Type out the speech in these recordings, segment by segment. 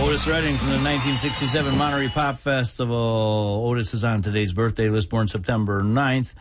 Otis Redding from the 1967 Monterey Pop Festival. Otis is on today's birthday list, born September 9th,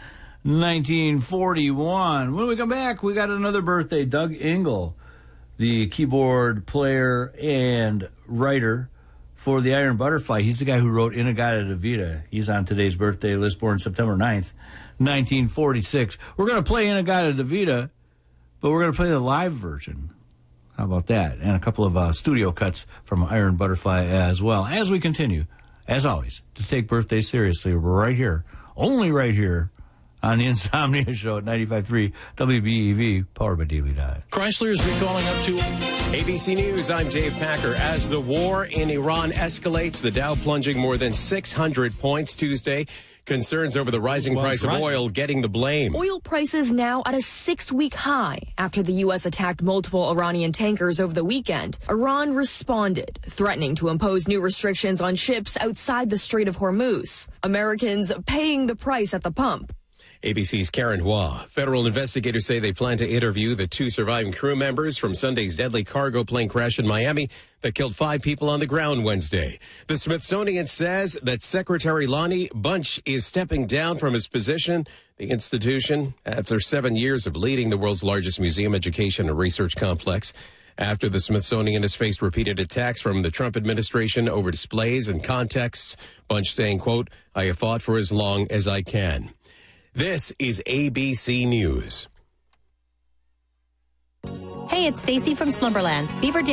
1941. When we come back, we got another birthday. Doug Engel, the keyboard player and writer for the Iron Butterfly. He's the guy who wrote In-A-Gadda-Da-Vida. He's on today's birthday list, born September 9th, 1946. We're going to play In-A-Gadda-Da-Vida, but we're going to play the live version. How about that? And a couple of studio cuts from Iron Butterfly as well. As we continue, as always, to take birthdays seriously, we're right here, only right here, on the Insomnia Show at 95.3 WBEV, powered by Daily Dive. Chrysler is recalling up to... ABC News, I'm Dave Packer. As the war in Iran escalates, the Dow plunging more than 600 points Tuesday. Concerns over the rising price of oil getting the blame. Oil prices now at a 6-week high after the U.S. attacked multiple Iranian tankers over the weekend. Iran responded, threatening to impose new restrictions on ships outside the Strait of Hormuz. Americans paying the price at the pump. ABC's Karen Hua. Federal investigators say they plan to interview the 2 surviving crew members from Sunday's deadly cargo plane crash in Miami that killed 5 people on the ground Wednesday. The Smithsonian says that Secretary Lonnie Bunch is stepping down from his position. The institution, after 7 years of leading the world's largest museum, education, and research complex, after the Smithsonian has faced repeated attacks from the Trump administration over displays and contexts. Bunch saying, quote, "I have fought for as long as I can." This is ABC News. Hey, it's Stacy from Slumberland. Beaver Dam